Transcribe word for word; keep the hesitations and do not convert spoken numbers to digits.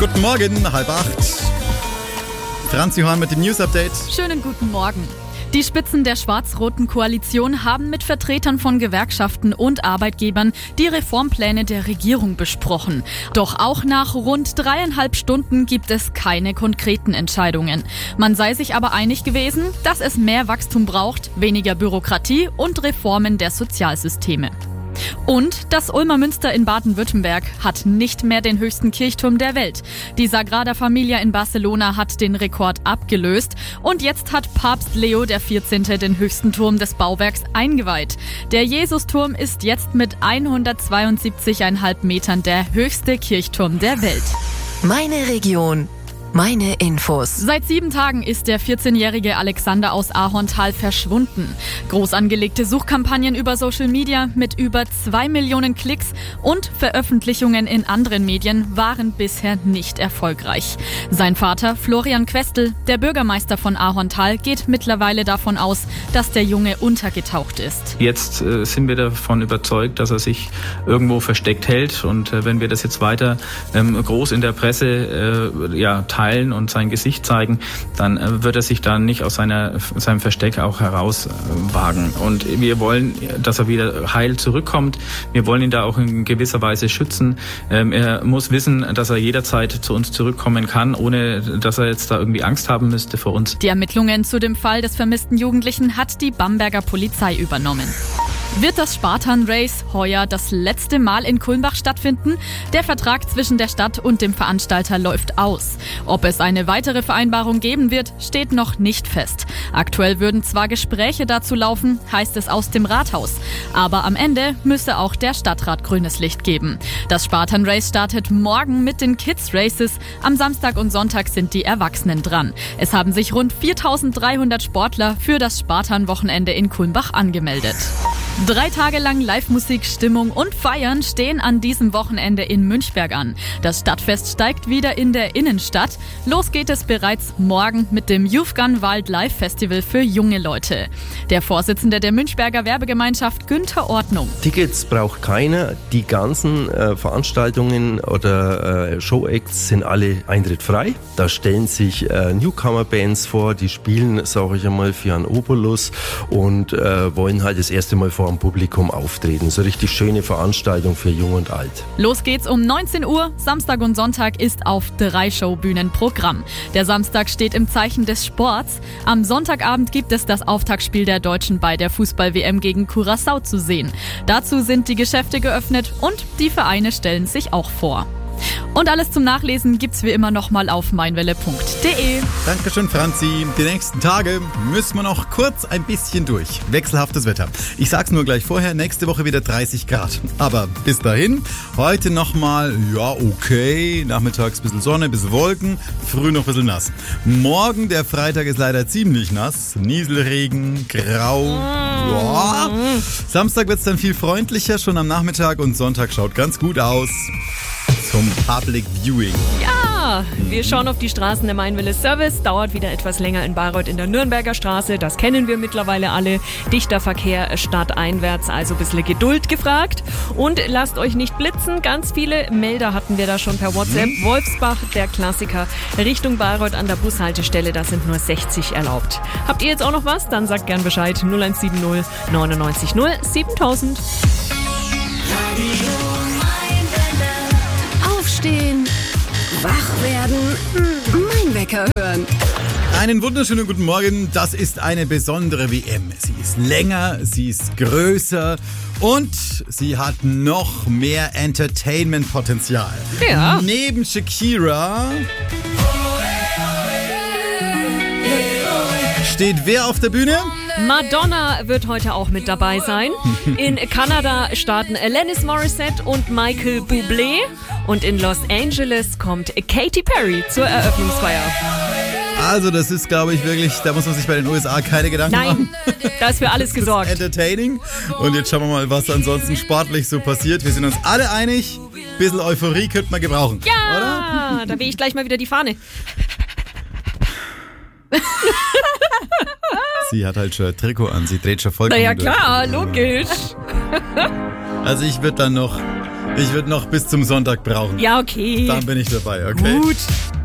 Guten Morgen, halb acht. Franzi Horn mit dem News-Update. Schönen guten Morgen. Die Spitzen der schwarz-roten Koalition haben mit Vertretern von Gewerkschaften und Arbeitgebern die Reformpläne der Regierung besprochen. Doch auch nach rund dreieinhalb Stunden gibt es keine konkreten Entscheidungen. Man sei sich aber einig gewesen, dass es mehr Wachstum braucht, weniger Bürokratie und Reformen der Sozialsysteme. Und das Ulmer Münster in Baden-Württemberg hat nicht mehr den höchsten Kirchturm der Welt. Die Sagrada Familia in Barcelona hat den Rekord abgelöst und jetzt hat Papst Leo der vierzehnte den höchsten Turm des Bauwerks eingeweiht. Der Jesusturm ist jetzt mit hundertzweiundsiebzig Komma fünf Metern der höchste Kirchturm der Welt. Meine Region. Meine Infos. Seit sieben Tagen ist der vierzehnjährige Alexander aus Ahorntal verschwunden. Groß angelegte Suchkampagnen über Social Media mit über zwei Millionen Klicks und Veröffentlichungen in anderen Medien waren bisher nicht erfolgreich. Sein Vater Florian Questel, der Bürgermeister von Ahorntal, geht mittlerweile davon aus, dass der Junge untergetaucht ist. Jetzt äh, sind wir davon überzeugt, dass er sich irgendwo versteckt hält, und äh, wenn wir das jetzt weiter ähm, groß in der Presse äh, ja, teilen und sein Gesicht zeigen, dann äh, wird er sich dann nicht aus seiner, seinem Versteck auch herauswagen. Äh, und wir wollen, dass er wieder heil zurückkommt. Wir wollen ihn da auch in gewisser Weise schützen. Ähm, er muss wissen, dass er jederzeit zu uns zurückkommen kann, ohne dass er jetzt da irgendwie Angst haben müsste vor uns. Die Ermittlungen zu dem Fall des vermissten Jugendlichen hat die Bamberger Polizei übernommen. Wird das Spartan Race heuer das letzte Mal in Kulmbach stattfinden? Der Vertrag zwischen der Stadt und dem Veranstalter läuft aus. Ob es eine weitere Vereinbarung geben wird, steht noch nicht fest. Aktuell würden zwar Gespräche dazu laufen, heißt es aus dem Rathaus. Aber am Ende müsse auch der Stadtrat grünes Licht geben. Das Spartan Race startet morgen mit den Kids Races. Am Samstag und Sonntag sind die Erwachsenen dran. Es haben sich rund viertausenddreihundert Sportler für das Spartan-Wochenende in Kulmbach angemeldet. Drei Tage lang Live-Musik, Stimmung und Feiern stehen an diesem Wochenende in Münchberg an. Das Stadtfest steigt wieder in der Innenstadt. Los geht es bereits morgen mit dem Youth Gun Wild Live Festival für junge Leute. Der Vorsitzende der Münchberger Werbegemeinschaft, Günther Ordnung. Tickets braucht keiner. Die ganzen äh, Veranstaltungen oder äh, Show-Acts sind alle eintrittfrei. Da stellen sich äh, Newcomer-Bands vor, die spielen, sage ich einmal, für einen Obolus und äh, wollen halt das erste Mal vor dem Publikum auftreten. So richtig schöne Veranstaltung für Jung und Alt. Los geht's um neunzehn Uhr. Samstag und Sonntag ist auf drei Showbühnen Programm. Der Samstag steht im Zeichen des Sports. Am Sonntagabend gibt es das Auftaktspiel der Deutschen bei der Fußball-W M gegen Curaçao zu sehen. Dazu sind die Geschäfte geöffnet und die Vereine stellen sich auch vor. Und alles zum Nachlesen gibt's wie immer nochmal auf meinwelle punkt de. Dankeschön, Franzi. Die nächsten Tage müssen wir noch kurz ein bisschen durch. Wechselhaftes Wetter. Ich sag's nur gleich vorher, nächste Woche wieder dreißig Grad. Aber bis dahin, heute nochmal, ja okay, nachmittags ein bisschen Sonne, ein bisschen Wolken, früh noch ein bisschen nass. Morgen, der Freitag, ist leider ziemlich nass. Nieselregen, grau, ja. Samstag wird's dann viel freundlicher, schon am Nachmittag, und Sonntag schaut ganz gut aus. Zum Public Viewing. Ja, wir schauen auf die Straßen der Mainwelle Service. Dauert wieder etwas länger in Bayreuth in der Nürnberger Straße. Das kennen wir mittlerweile alle. Dichter Verkehr stadteinwärts, also ein bisschen Geduld gefragt. Und lasst euch nicht blitzen. Ganz viele Melder hatten wir da schon per WhatsApp. Mhm. Wolfsbach, der Klassiker, Richtung Bayreuth an der Bushaltestelle. Da sind nur sechzig erlaubt. Habt ihr jetzt auch noch was? Dann sagt gern Bescheid. null eins sieben null neunundneunzig null siebentausend. Aufstehen, wach werden, mein Wecker hören. Einen wunderschönen guten Morgen. Das ist eine besondere W M. Sie ist länger, sie ist größer und sie hat noch mehr Entertainment-Potenzial. Ja. Neben Shakira steht wer auf der Bühne? Madonna wird heute auch mit dabei sein. In Kanada starten Alanis Morissette und Michael Bublé. Und in Los Angeles kommt Katy Perry zur Eröffnungsfeier. Also das ist, glaube ich, wirklich, da muss man sich bei den U S A keine Gedanken Nein, machen. da ist für alles gesorgt. Das ist entertaining. Und jetzt schauen wir mal, was ansonsten sportlich so passiert. Wir sind uns alle einig, ein bisschen Euphorie könnte man gebrauchen. Ja, oder? Da wehe ich gleich mal wieder die Fahne. Sie hat halt schon ein Trikot an, sie dreht schon vollkommen Na ja, durch. klar, logisch. Also ich würde dann noch Ich würde noch bis zum Sonntag brauchen. Ja, okay. Dann bin ich dabei, okay? Gut.